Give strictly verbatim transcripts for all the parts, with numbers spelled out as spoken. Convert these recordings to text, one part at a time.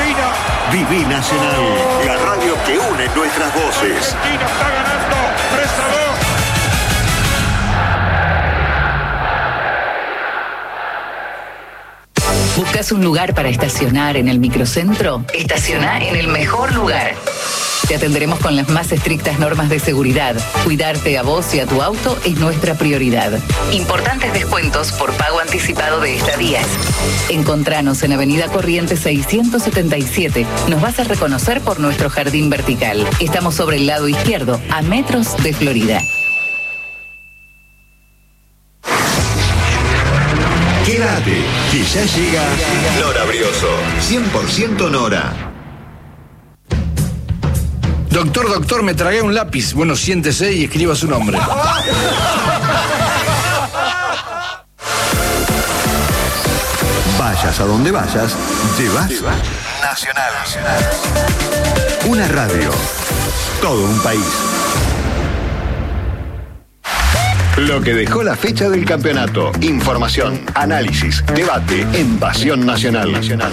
Argentina. Viví Nacional, la radio que une nuestras voces. Argentina está ganando tres a dos. ¿Buscas un lugar para estacionar en el microcentro? Estaciona en el mejor lugar. Te atenderemos con las más estrictas normas de seguridad. Cuidarte a vos y a tu auto es nuestra prioridad. Importantes descuentos por pago anticipado de estadías. Encontranos en Avenida Corrientes seiscientos setenta y siete. Nos vas a reconocer por nuestro jardín vertical. Estamos sobre el lado izquierdo, a metros de Florida. Quédate, que ya llega Nora Brioso. cien por ciento Nora. Doctor, doctor, me tragué un lápiz. Bueno, siéntese y escriba su nombre. Vayas a donde vayas, llevas Nacional. Una radio, todo un país. Lo que dejó la fecha del campeonato. Información, análisis, debate en Pasión Nacional. Nacional.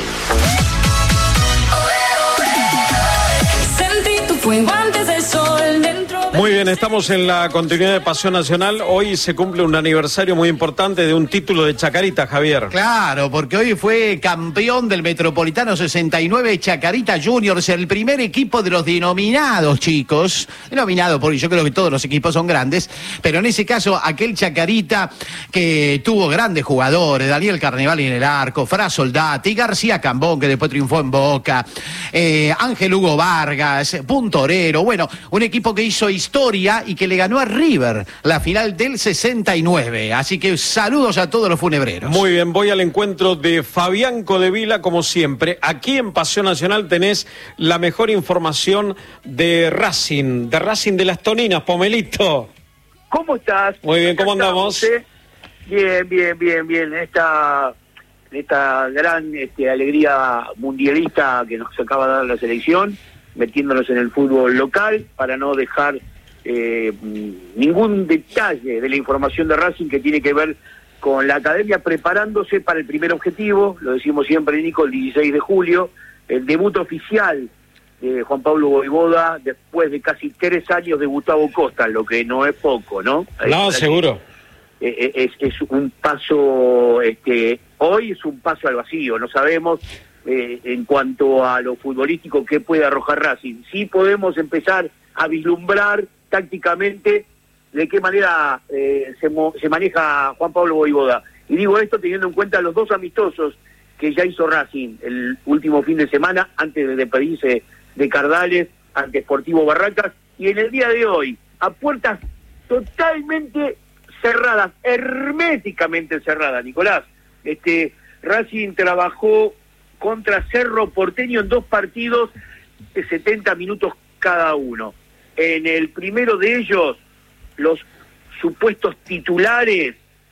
Muy bien, estamos en la continuidad de Pasión Nacional. Hoy se cumple un aniversario muy importante de un título de Chacarita, Javier. Claro, porque hoy fue campeón del Metropolitano sesenta y nueve Chacarita Juniors, el primer equipo de los denominados, chicos. Denominado, porque yo creo que todos los equipos son grandes, pero en ese caso, aquel Chacarita que tuvo grandes jugadores, Daniel Carnevali en el arco, Fra Soldati, García Cambón, que después triunfó en Boca, eh, Ángel Hugo Vargas, Puntorero, bueno, un equipo que hizo historia y que le ganó a River la final del sesenta y nueve. Así que saludos a todos los funebreros. Muy bien, voy al encuentro de Fabián Codevila, como siempre. Aquí en Pasión Nacional tenés la mejor información de Racing, de Racing de las Toninas, Pomelito. ¿Cómo estás? Muy bien, ¿cómo andamos? ¿Eh? Bien, bien, bien, bien. En esta, en esta gran este, alegría mundialista que nos acaba de dar la selección, metiéndonos en el fútbol local para no dejar eh, ningún detalle de la información de Racing que tiene que ver con la academia preparándose para el primer objetivo, lo decimos siempre, Nico, el dieciséis de julio, el debut oficial de Juan Pablo Vojvoda después de casi tres años de Gustavo Costa, lo que no es poco, ¿no? No, seguro. Es, es, es un paso, este, hoy es un paso al vacío, no sabemos Eh, en cuanto a lo futbolístico que puede arrojar Racing. Sí podemos empezar a vislumbrar tácticamente de qué manera eh, se, mo- se maneja Juan Pablo Vojvoda. Y digo esto teniendo en cuenta los dos amistosos que ya hizo Racing el último fin de semana, antes de despedirse de Cardales, ante Sportivo Barracas, y en el día de hoy, a puertas totalmente cerradas, herméticamente cerradas, Nicolás. Este, Racing trabajó contra Cerro Porteño en dos partidos de setenta minutos cada uno. En el primero de ellos, los supuestos titulares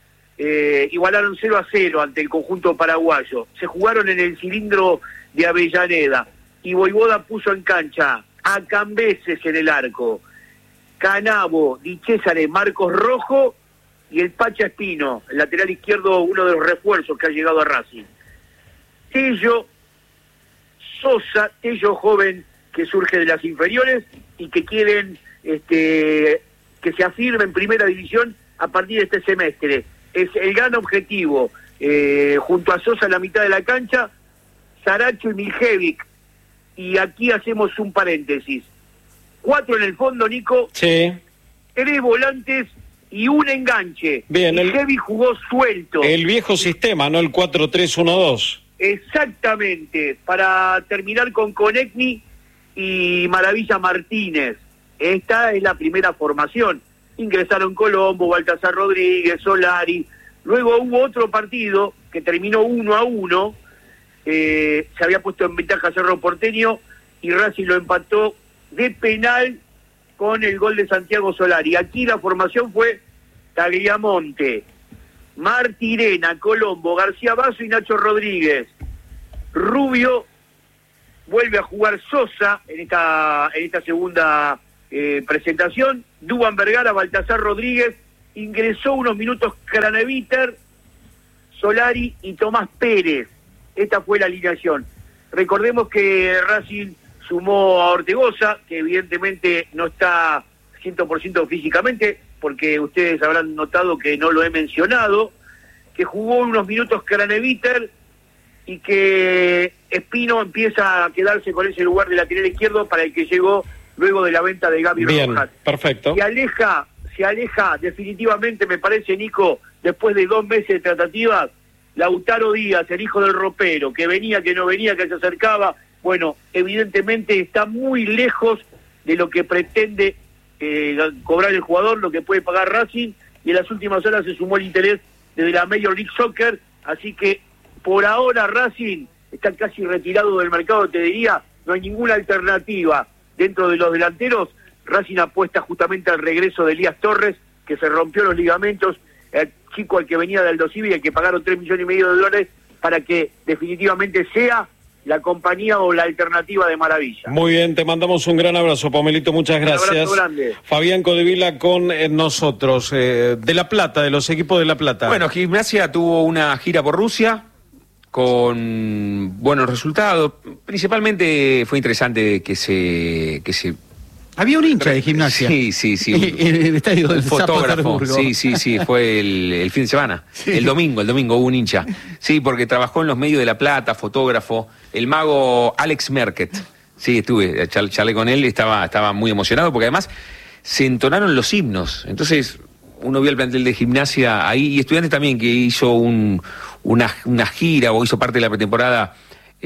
eh, igualaron cero a cero ante el conjunto paraguayo. Se jugaron en el cilindro de Avellaneda y Vojvoda puso en cancha a Cambeses en el arco, Canavo, Di Cesare, Marcos Rojo y el Pacha Espino, el lateral izquierdo, uno de los refuerzos que ha llegado a Racing. Tello, Sosa, Tello joven que surge de las inferiores y que quieren este, que se afirme en primera división a partir de este semestre. Es el gran objetivo, eh, junto a Sosa en la mitad de la cancha, Saracho y Miljevic. Y aquí hacemos un paréntesis. Cuatro en el fondo, Nico. Sí. Tres volantes y un enganche. Bien, Miljevic el, jugó suelto. El viejo sistema, ¿no? El cuatro tres uno dos. Exactamente, para terminar con Konechny y Maravilla Martínez. Esta es la primera formación. Ingresaron Colombo, Baltasar Rodríguez, Solari. Luego hubo otro partido que terminó uno a uno. Eh, se había puesto en ventaja Cerro Porteño y Racing lo empató de penal con el gol de Santiago Solari. Aquí la formación fue Tagliamonte, Martirena, Colombo, García Basso y Nacho Rodríguez. Rubio vuelve a jugar Sosa en esta en esta segunda eh, presentación. Dúban Vergara, Baltasar Rodríguez. Ingresó unos minutos Craneviter, Solari y Tomás Pérez. Esta fue la alineación. Recordemos que Racing sumó a Ortegoza, que evidentemente no está cien por ciento físicamente, porque ustedes habrán notado que no lo he mencionado, que jugó unos minutos Craneviter y que Espino empieza a quedarse con ese lugar de lateral izquierdo para el que llegó luego de la venta de Gaby Bien, Rojas. perfecto. Se aleja, se aleja definitivamente, me parece, Nico, después de dos meses de tratativas, Lautaro Díaz, el hijo del ropero, que venía, que no venía, que se acercaba, bueno, evidentemente está muy lejos de lo que pretende eh, cobrar el jugador, lo que puede pagar Racing, y en las últimas horas se sumó el interés desde la Major League Soccer, así que por ahora Racing está casi retirado del mercado, te diría, no hay ninguna alternativa dentro de los delanteros. Racing apuesta justamente al regreso de Elías Torres, que se rompió los ligamentos, el chico al que venía del Aldo Civi, al que pagaron tres millones y medio de dólares, para que definitivamente sea la compañía o la alternativa de Maravilla. Muy bien, te mandamos un gran abrazo, Pomelito, muchas gracias. Un abrazo grande. Fabián Codevila con eh, nosotros, eh, de La Plata, de los equipos de La Plata. Bueno, Gimnasia tuvo una gira por Rusia con buenos resultados. Principalmente fue interesante que se... Que se Había un hincha de Gimnasia. Sí, sí, sí. En el estadio del Un fotógrafo. Zapoterburgo. Sí, sí, sí. Fue el, el fin de semana. Sí. El domingo, el domingo hubo un hincha. Sí, porque trabajó en los medios de La Plata, fotógrafo. El mago Alex Merket. Sí, estuve, char- charlé con él, estaba, estaba muy emocionado porque además se entonaron los himnos. Entonces uno vio el plantel de Gimnasia ahí y Estudiantes también, que hizo un, una, una gira o hizo parte de la pretemporada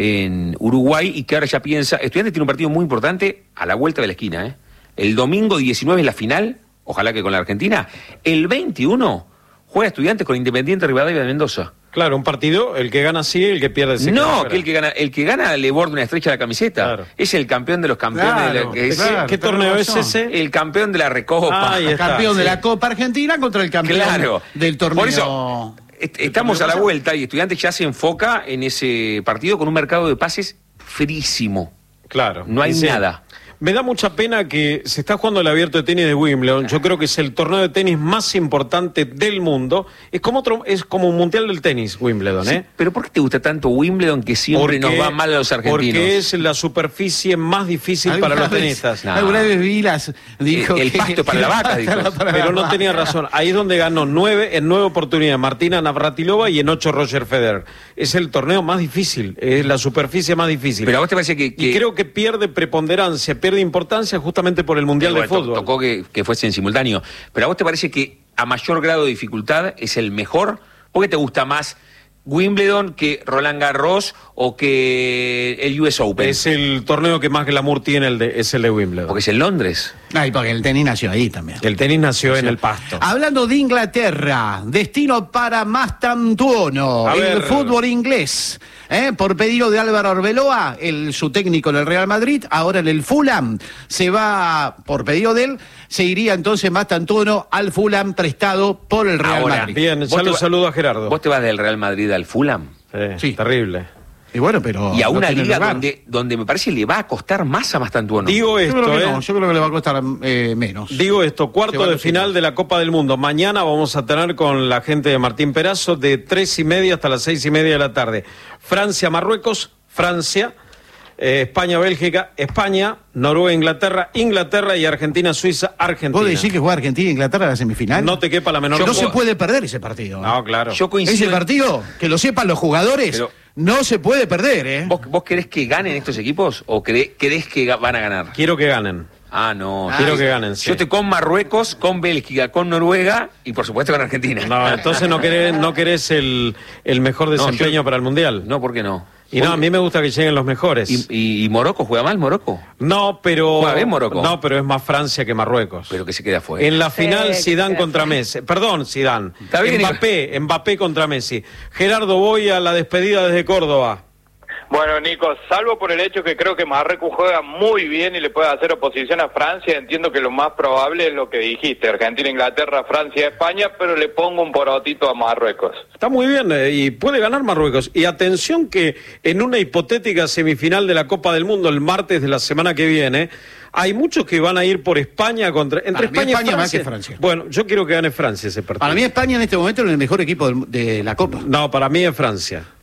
en Uruguay y que ahora ya piensa... Estudiantes tiene un partido muy importante a la vuelta de la esquina, ¿eh? El domingo diecinueve es la final, ojalá que con la Argentina. El veintiuno juega Estudiantes con Independiente Rivadavia de Mendoza. Claro, un partido, el que gana sí, el que pierde se queda No, fuera. que el que gana, el que gana le borda una estrecha a la camiseta. Claro. Es el campeón de los campeones. Claro, de la, que es claro. ¿Qué tenés torneo es razón. ese? el campeón de la Recopa. Ahí está, Campeón de sí. la Copa Argentina contra el campeón Claro. del torneo. Por eso, est- estamos a la vuelta y Estudiantes ya se enfoca en ese partido con un mercado de pases frísimo. Claro. No hay Y sí. nada. Me da mucha pena que se está jugando el Abierto de Tenis de Wimbledon. Yo creo que es el torneo de tenis más importante del mundo. Es como otro, es como un mundial del tenis, Wimbledon, Sí, ¿eh? pero ¿por qué te gusta tanto Wimbledon que siempre nos va mal a los argentinos? Porque es la superficie más difícil para los vez- tenistas. No. Alguna vez Vilas dijo El- el que- pasto para la vaca, dijo. Para la Pero no vaca. tenía razón. Ahí es donde ganó nueve en nueve oportunidades Martina Navratilova y en ocho Roger Federer. Es el torneo más difícil, es la superficie más difícil. Pero a vos te parece que... que Y creo que pierde preponderancia, pierde importancia justamente por el Mundial Bueno, de to- Fútbol. Tocó que, que fuese en simultáneo. Pero a vos te parece que a mayor grado de dificultad es el mejor. ¿Por qué te gusta más Wimbledon que Roland Garros o que el U S Open? Es el torneo que más glamour tiene, el de, es el de Wimbledon. Porque es en Londres. Ay, porque el tenis nació ahí también. El tenis nació en el pasto. Hablando de Inglaterra, destino para Mastantuono, A el ver. fútbol inglés. ¿eh? Por pedido de Álvaro Arbeloa, el, su técnico en el Real Madrid, ahora en el Fulham, se va, por pedido de él, se iría entonces Mastantuono al Fulham prestado por el Real Ahora, Madrid. Bien, Vos ya te lo va- saludo a Gerardo. Vos te vas del Real Madrid al Fulham. Sí, Sí. Terrible. Y bueno, pero y a no una tiene liga lugar. donde, donde me parece le va a costar más a Mastantuono. Digo Yo esto, creo que ¿eh? no, yo creo que le va a costar eh, menos. Digo esto, Se cuarto van de los final chicos. de la Copa del Mundo. Mañana vamos a tener con la gente de Martín Perazo de tres y media hasta las seis y media de la tarde. Francia, Marruecos, Francia, eh, España, Bélgica, España, Noruega, Inglaterra, Inglaterra y Argentina, Suiza, Argentina. ¿Vos decís que juega Argentina e Inglaterra en la semifinal? No te quepa la menor no duda. se puede perder ese partido. ¿eh? No, claro. Yo coincido. Ese en- partido, que lo sepan los jugadores, Pero- no se puede perder, ¿eh? ¿Vos, ¿Vos querés que ganen estos equipos o cre- crees que ga- van a ganar? Quiero que ganen. Ah, no. Quiero Sí. que ganen, sí. Yo estoy con Marruecos, con Bélgica, con Noruega y por supuesto con Argentina. No, entonces no querés, no querés el, el mejor No, desempeño yo- para el Mundial. No, ¿por qué no? Y no, a mí me gusta que lleguen los mejores. ¿Y, y, y Morocco juega mal, Morocco? No, pero... Juega bien Morocco. No, pero es más Francia que Marruecos. Pero que se queda fuera. En la final, que Zidane queda contra Messi. Perdón, Zidane. Está bien, Mbappé, Mbappé contra Messi. Gerardo, voy a la despedida desde Córdoba. Bueno, Nico, salvo por el hecho que creo que Marruecos juega muy bien y le puede hacer oposición a Francia, entiendo que lo más probable es lo que dijiste, Argentina, Inglaterra, Francia, España, pero le pongo un porotito a Marruecos. Está muy bien eh, y puede ganar Marruecos. Y atención que en una hipotética semifinal de la Copa del Mundo el martes de la semana que viene, hay muchos que van a ir por España contra... Entre Para mí España, España y más Francia. que Francia. Bueno, yo quiero que gane Francia ese partido. Para mí España en este momento es el mejor equipo del- de la Copa. No, para mí es Francia.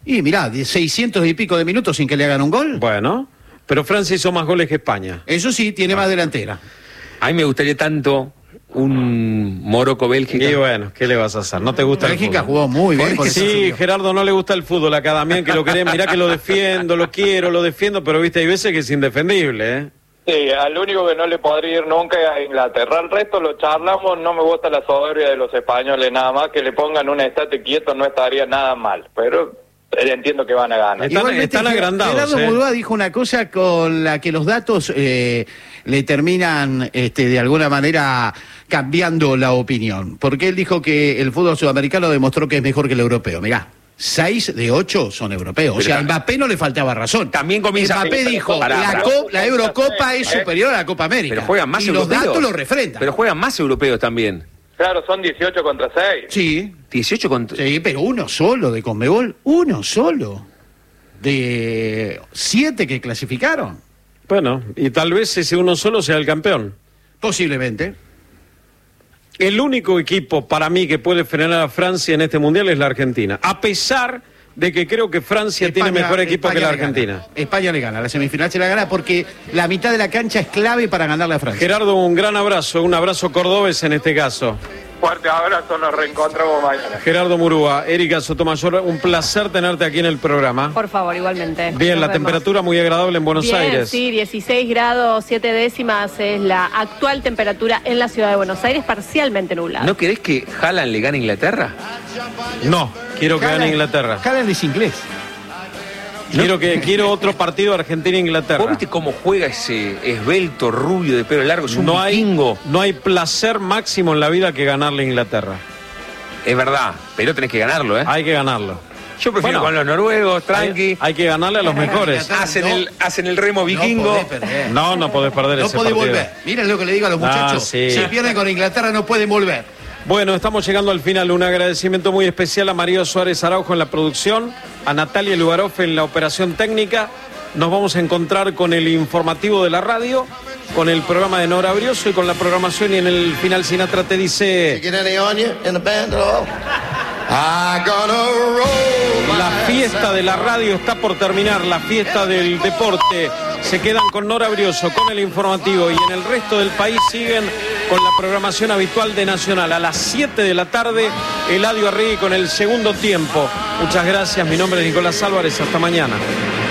Y mirá, de seiscientos y pico de minutos sin que le hagan un gol. Bueno, pero Francia hizo más goles que España. Eso sí, tiene más delantera. A mí me gustaría tanto un Morocco-Bélgica. Y bueno, ¿qué le vas a hacer? ¿No te gusta Bélgica el fútbol? jugó muy bien. Por Sí, Gerardo, no le gusta el fútbol acá, Damián, que lo querés, mirá que lo defiendo, lo quiero, lo defiendo, pero viste, hay veces que es indefendible, ¿eh? Sí, al único que no le podría ir nunca es a Inglaterra. Al resto lo charlamos, no me gusta la soberbia de los españoles nada más, que le pongan un estate quieto no estaría nada mal, pero entiendo que van a ganar. Están, Igualmente, están agrandados. Gerardo ¿eh? Murúa dijo una cosa con la que los datos eh, le terminan este, de alguna manera cambiando la opinión, porque él dijo que el fútbol sudamericano demostró que es mejor que el europeo. Mirá, seis de ocho son europeos. O sea, a Mbappé no le faltaba razón. También comienza... Mbappé dijo, Pará, la, pará. Co- la Eurocopa es superior a la Copa América. Pero juegan más y europeos. los datos lo refrendan. Pero juegan más europeos también. Claro, son dieciocho contra seis. Sí, dieciocho contra... sí, pero uno solo de Conmebol, uno solo. De siete que clasificaron. Bueno, y tal vez ese uno solo sea el campeón. Posiblemente. El único equipo para mí que puede frenar a Francia en este mundial es la Argentina. A pesar de que creo que Francia España- tiene mejor equipo España que la le gana. Argentina. España le gana, la semifinal se la gana porque la mitad de la cancha es clave para ganarle a Francia. Gerardo, un gran abrazo, un abrazo cordobés en este caso. Fuerte abrazo, nos reencontramos mañana. Gerardo Murúa, Erika Sotomayor, un placer tenerte aquí en el programa. Por favor, igualmente. Bien, Nos la vemos. temperatura muy agradable en Buenos Bien, Aires. sí, dieciséis grados, siete décimas es la actual temperatura en la ciudad de Buenos Aires, parcialmente nublada. ¿No querés que Haaland le gane a Inglaterra? No, quiero que gane Haaland- Inglaterra. Haaland es inglés. Quiero que quiero otro partido ¿Vos Argentina-Inglaterra. viste cómo juega ese esbelto rubio de pelo largo? Es un No hay, vikingo. no hay placer máximo en la vida que ganarle a Inglaterra. Es verdad, pero tenés que ganarlo, ¿eh? Hay que ganarlo. Yo prefiero Bueno, con los noruegos, tranqui. Hay, hay que ganarle a los mejores. Hacen, No. el, hacen el remo No vikingo. podés perder. No, no podés perder No ese podés partido. volver. Miren lo que le digo a los Ah, muchachos. sí. Si pierden con Inglaterra no pueden volver. Bueno, estamos llegando al final. Un agradecimiento muy especial a María Suárez Araujo en la producción, a Natalia Lugaroff en la operación técnica. Nos vamos a encontrar con el informativo de la radio, con el programa de Nora Brioso y con la programación, y en el final Sinatra te dice... La fiesta de la radio está por terminar, la fiesta del deporte. Se quedan con Nora Brioso, con el informativo, y en el resto del país siguen con la programación habitual de Nacional. A las siete de la tarde, Eladio Arregui con el segundo tiempo. Muchas gracias, mi nombre es Nicolás Álvarez, hasta mañana.